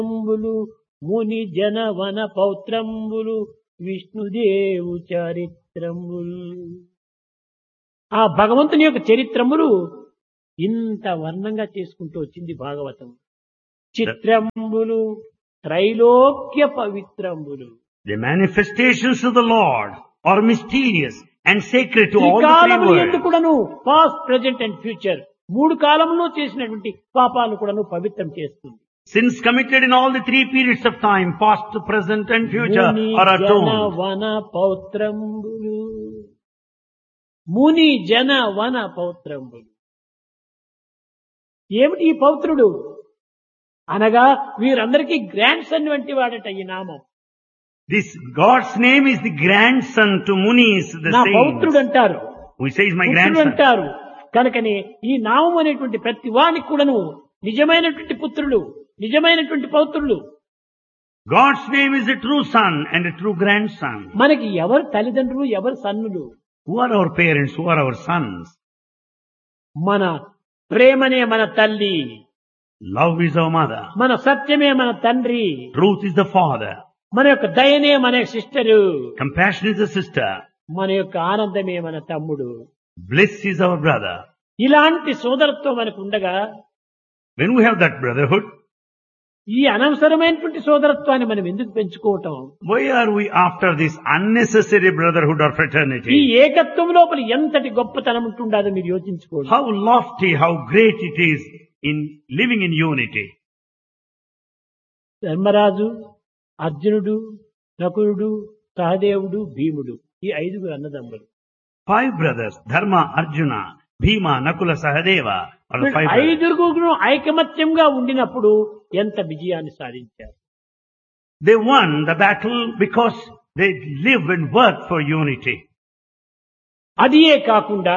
చరిత్రంబులు ముని జన వన పౌత్రంబులు విష్ణుదేవు చరిత్రంబులు. ఆ భగవంతుని యొక్క చరిత్రములు ఇంత వర్ణంగా చేసుకుంటూ వచ్చింది భాగవతం. చిత్రంబులు త్రైలోక్య పవిత్రంబులు. The manifestations of the Lord are mysterious and sacred to ఈ all the three కాలములు worlds. ఎందుకు కూడాను పాస్ట్, ప్రెజెంట్ అండ్ ఫ్యూచర్ మూడు కాలంలో చేసినటువంటి పాపాలు కూడాను పవిత్రం చేస్తుంది. Sins committed in all the three periods of time, past, present and future, Muni are జన atoned. వన పౌత్రంబులు. ముని జన వన పౌత్రంబులు. ఏమిటి ఈ పౌత్రుడు అనగా వీరందరికీ గ్రాండ్ సన్ వంటి వాడట ఈ నామం. This God's name is the grandson to Munis, the నా పౌత్రుడు saints. అంటారు, Who says my పుత్రుడు grandson? అంటారు. కనుకనే ఈ నామం అనేటువంటి ప్రతి వానికి కూడాను నిజమైనటువంటి పుత్రులు, నిజమైనటువంటి పౌత్రులు. God's name is a true son and a true grandson. మనకి ఎవరు తల్లిదండ్రులు, ఎవరు సన్నులు? Who are our parents? Who are our sons? మన ప్రేమనే మన తల్లి, Love is our mother. మన సత్యమే మన తండ్రి, Truth is the father. మన యొక్క దయనే మన sister, Compassion is the sister. మన యొక్క ఆనందమే మన తమ్ముడు. Bliss is our brother. ఇలాంటి సోదరత్వం మనకు ఉండగా When we have that brotherhood, ఈ అనవసరమైనటువంటి సోదరత్వాన్ని మనం ఎందుకు పెంచుకోవటం? why are we after this unnecessary brotherhood or ఈ fraternity? ఏకత్వం లోపల ఎంతటి గొప్పతనం ఉంటుండదో మీరు యోచించుకోండి. How lofty, how great it is in living in unity. Dharmaraju, అర్జునుడు, నకులుడు, సహదేవుడు, భీముడు, ఈ ఐదుగురు అన్నదమ్ములు. 5 brothers, Dharma, Arjuna, Bhima, Nakula, Sahadeva, are the 5 brothers. ఐదుగురు ఐకమత్యంగా ఉండినప్పుడు ఎంత విజయాన్ని సాధించారు. They won the battle because they live and work for unity. అదియే కాకుండా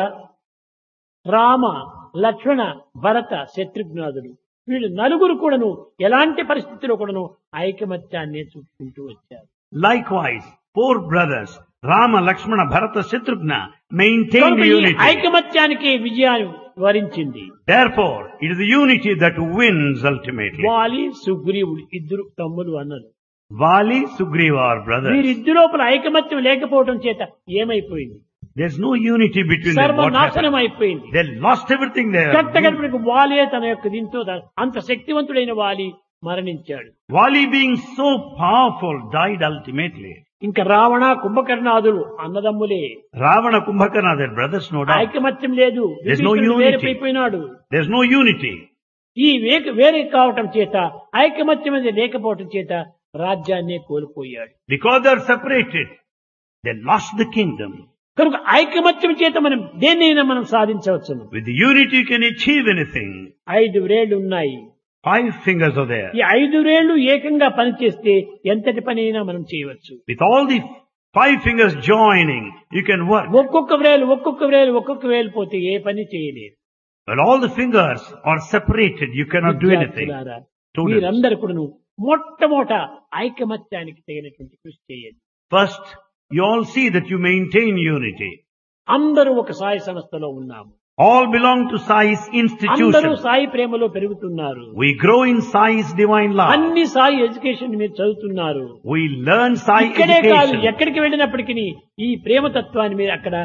రామ, లక్ష్మణ, భరత, శత్రుఘ్నాదులు వీళ్ళు నలుగురు కూడాను ఎలాంటి పరిస్థితిలో కూడాను ఐకమత్యాన్ని చూపుకుంటూ వచ్చారు. Likewise, 4 brothers, Rama, Lakshmana, Bharata, Shatrughna, maintained కనుక ఈ unity. ఐకమత్యానికి విజయాన్ని వరించింది. Therefore, it is the unity that wins ultimately. వాలి, సుగ్రీవుడు ఇద్దరు తమ్ములు అన్నారు. Vali, Sugriva are brothers. వీరిద్దరు లోపల ఐకమత్యం లేకపోవడం చేత ఏమైపోయింది? There's no unity between them. What సర్వనాశనం happened? అయిపోయింది. They lost everything there. కట్టగడపడికి వాలే తన యొక్క దీంతో అంత శక్తివంతుడైన వాలి మరణించాడు. Vali being so powerful died ultimately. ఇంకా Ravana, కుంభకర్ణాదులు అన్నదమ్ములే. Ravana, Kumbhakarna, their brothers, no doubt. ఐకమత్యం లేదు. There's no విభీషణుడు unity. వేరైపోయినాడు. There's no unity. ఈ వేరే కావటం చేత ఐకమత్యం అనేది లేకపోవటం చేత రాజ్యాన్నే కోల్పోయాడు. Because they are separated, they lost the kingdom. కనుక ఐకమత్యం చేత మనం దేన్నైనా మనం సాధించవచ్చును. With the unity you can achieve anything. 5 వేళ్లు ఉన్నాయి. 5 fingers are there. ఈ 5 వేళ్లు ఏకంగా పనిచేస్తే ఎంతటి పని అయినా మనం చేయవచ్చు. With all the 5 fingers joining, you can work. ఒక్కొక్క వేలు పోతే ఏ పని చేయలేదు. But all the fingers are separated, you cannot do anything. విద్యార్థులారా, Students. మీరందరూ కూడాను మొట్టమొదట ఐకమత్యానికి తగినటువంటి కృషి చేయండి. First, you all see that you maintain unity. అందరూ ఒక సాయి సంస్థలో ఉన్నాము. All belong to Sai's అందరూ institution. సాయి ప్రేమలో పెరుగుతున్నారు. We grow in Sai's divine love. అన్ని సాయి ఎడ్యుకేషన్ మీరు చదువుతున్నారు. We learn Sai ఇక్కడే కాదు, education. ఎక్కడికి వెళ్ళినప్పటికీ ఈ ప్రేమ తత్వాన్ని మీరు అక్కడ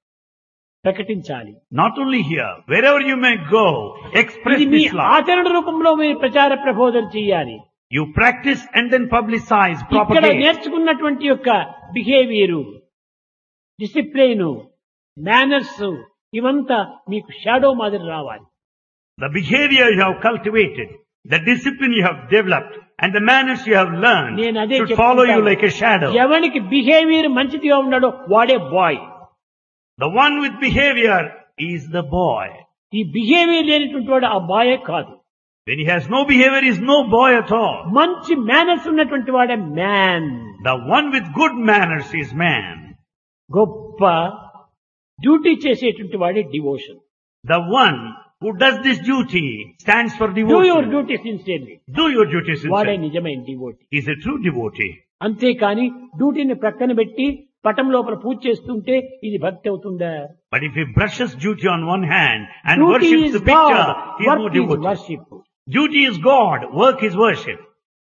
ప్రకటించాలి. Not only here, wherever you may go, express ఇది మీ this love. ఆచరణ రూపంలో మీరు ప్రచార ప్రబోధన చేయాలి. You practice and then publicize, ఇక్కడ propagate. నేర్చుకున్నటువంటి యొక్క బిహేవియరు, డిసిప్లైన్, మేనర్స్ ఇవంతా మీకు షాడో మాదిరి రావాలి. The behavior you have cultivated, the discipline you have developed, and the manners you have learned నేను అదే should follow you like a shadow. ఎవరికి బిహేవియర్ మంచిదిగా ఉన్నాడో వాడే bye. The one with behavior is the boy. ఈ behaviour లేనటువంటి వాడు ఆ బాయే కాదు. When he has no behavior, he is no boy at all. మంచి మేనర్స్ ఉన్నటువంటి వాడే man. The one with good manners is man. గొప్ప డ్యూటీ చేసేటువంటి వాడే devotion. The one who does this duty stands for do your devotion. Duty sincerely. Do your duty వాడే sincerely. నిజమైన devotee. He is a true devotee. అంతేకాని డ్యూటీని ప్రక్కన పెట్టి పటం లోపల పూజ చేస్తుంటే ఇది భక్తి అవుతుందా? But if he brushes duty on one hand and duty worships is the picture, God, he is no work is devotee. Worship. Duty is God, work is worship.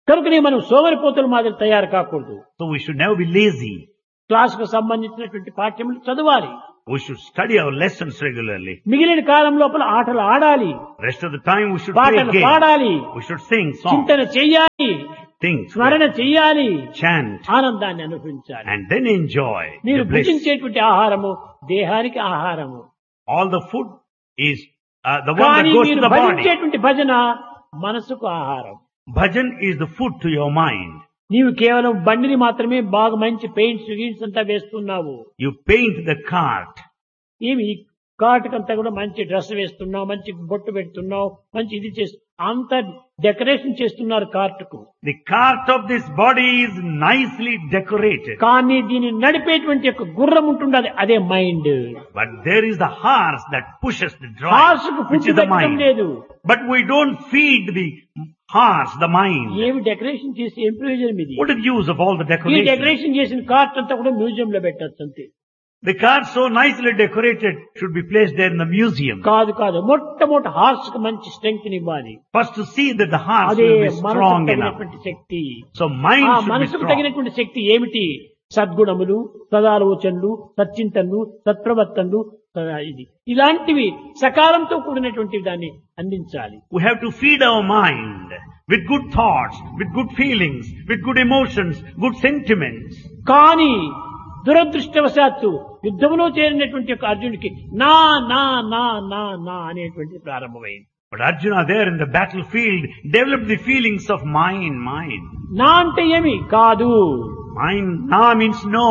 కనుకనే మనం సోమరిపోతుల మాదిరి తయారు కాకూడదు. So we should never be lazy. క్లాసుకు సంబంధించినటువంటి పాఠ్యములు చదవాలి. We should study our lessons regularly. మిగిలిన కాలం లోపల ఆటలు ఆడాలి, Rest of the time we should play పాటలు games. పాడాలి, We should sing songs, చింతన చెయ్యాలి, think, స్మరణ చెయ్యాలి, chant, ఆనందాన్ని అనుభవించాలి. and then enjoy మీరు the bliss. భుజించేటువంటి ఆహారము దేహానికి ఆహారము, All the food is the one that కానీ goes to మీరు the body. భజించేటువంటి భజన మనసుకు ఆహారం. Bhajan is the food to your mind. నీవు కేవలం బండిని మాత్రమే బాగా మంచి పెయింట్స్ గీన్స్ అంతా వేస్తున్నావు. You paint the cart. ఏమి కాటుకంతా కూడా మంచి డ్రెస్ వేస్తున్నావు, మంచి బొట్టు పెడుతున్నావు, మంచి ఇది చేస్తు అంత డెకరేషన్ చేస్తున్నారు కార్టుకు. The cart of this body is nicely decorated. కానీ దీన్ని నడిపేటువంటి యొక్క గుర్రం ఉంటుండాలి, అదే mind. But there is the horse that pushes the horse drive, కు which ఫుడ్ is the పెట్టడం mind. లేదు. But we don't feed the horse, the mind. ఏమి డెకరేషన్ చేసి ఏం ప్రయోజనం ఇది? What is the use of all the ఈ decoration? Decoration చేసిన కార్ట్ అంతా కూడా మ్యూజియం లో పెట్టచ్చు అంతే. The cart so nicely decorated should be placed there in the museum. కాదు కాదు, మొట్టమొదటి హార్స్ కు మంచి స్ట్రెంగ్త్ ఇవ్వాలి. First to see that the horse అదే will be మనసుకు strong enough. తగినటువంటి శక్తి. So mind ఆ should be మనసుకు strong. తగినటువంటి శక్తి ఏమిటి? సద్గుణములు, సదాలోచనలు, సచ్చింతనలు, సత్ప్రవర్తనలు, ఇది ఇలాంటివి సకాలంతో కూడినటువంటి దాన్ని అందించాలి. We have to feed our mind with good thoughts, with good feelings, with good emotions, good sentiments. కానీ దురదృష్టవశాత్తు యుద్ధంలో చేరినటువంటి యొక్క అర్జునుడికి నా నా నా నా నా అనేటువంటిది ప్రారంభమైంది. But Arjuna there in the battlefield developed the feelings of mine, mine. నా అంటే ఏమి కాదు. Mine, na means no.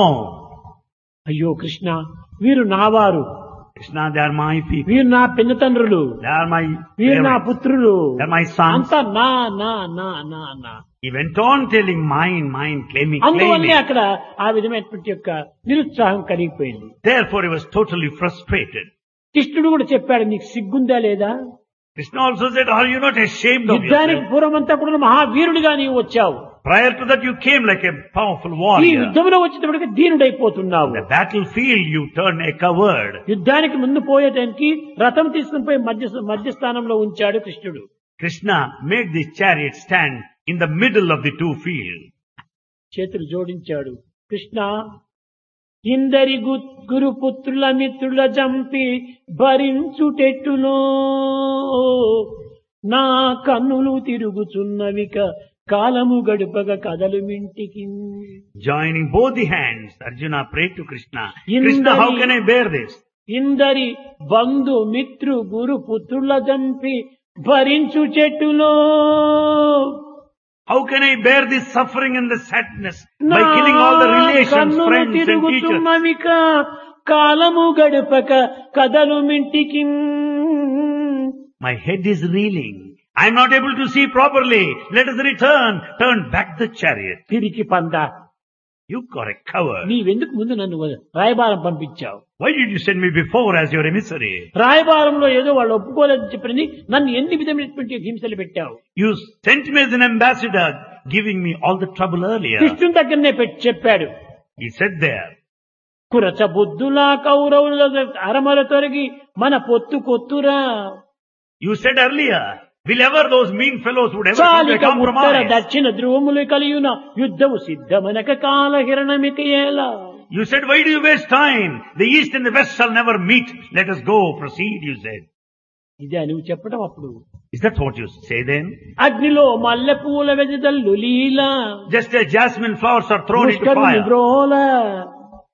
అయ్యో కృష్ణ, వీరు నావారు, Krishna, they are my people. వీరు నా పిన్నతండ్రులు, They are my వీరు నా parents. పుత్రులు, They are my sons. అంతా నా నా నా నా నా. He went on telling mine, mine, claiming, అందువల్లే claiming. అక్కడ ఆ విధమైనటువంటి యొక్క నిరుత్సాహం కలిగిపోయింది. Therefore he was totally frustrated. కృష్ణుడు కూడా చెప్పాడు, నీకు సిగ్గుందా లేదా? Krishna also said, are you not ashamed of యుద్ధానికి yourself? పూర్వమంతా కూడా మహావీరుడిగా నీవు వచ్చావు, Prior to that you came like a powerful ఈ warrior. యుద్ధంలో వచ్చేటప్పటికి దీనుడైపోతున్నావు. On the battlefield you turned a coward. యుద్ధానికి ముందు పోయేటానికి రథం తీసుకుని పోయి మధ్యస్థానంలో ఉంచాడు కృష్ణుడు. Krishna made the chariot stand in the middle of the two fields. చేతులు జోడించాడు. కృష్ణ, ఇందరి గురుపుత్రుల మిత్రుల చంపి భరించుటెట్టులో నా కన్నులు తిరుగుచున్నవిక కాలము గడుపగ కదలు మింటికి. Joining both the hands, Arjuna prayed to Krishna. Krishna, how can I bear this? ఇందరి బంధు మిత్రు గురు పుత్రుల చంపి భరించు చెట్టులో How can I bear this suffering and the sadness by killing all the relations, friends and teachers? తిరుగుతున్నవిక కాలము గడుపక కదలు మింటికి. My head is reeling. I am not able to see properly. Let us return. Turn back the chariot. తిరిగి పంద, You are a coward. నీవెందుకు ముందు నన్ను రాయబారం పంపించావు? Why did you send me before as your emissary? రాయబారంలో ఏదో వాళ్ళు ఒప్పుకోలేదని చెప్పని నన్ను ఎన్ని విధమైనటువంటి హింసలు పెట్టావు. You sent me as an ambassador, giving me all the trouble earlier. కృష్ణుని దగ్గరనే చెప్పాడు. He said there, కురచ బుద్ధులా కౌరవుల అరమల తొలగి మన పొత్తు కొత్తురా. you said earlier, will ever those mean fellows would ever come to a చాలిక Uttara compromise? దక్షిణ ధ్రువములు కలియున యుద్ధము సిద్ధమనక కాలహిరణమిక ఎలా. You said, why do you waste time? The east and the west shall never meet. Let us go, proceed, you said. ఇదే నువ్వు చెప్పడం అప్పుడు. Is that what you say then? అగ్నిలో మల్లె పూల వెదజల్లు లీల Just as jasmine flowers are thrown into ముష్కరుని fire. బ్రోల